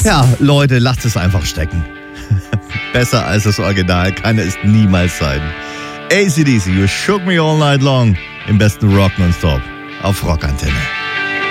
Ja, Leute, lasst es einfach stecken. Besser als das Original kann es niemals sein. AC/DC, You Shook Me All Night Long im besten Rock nonstop auf Rockantenne.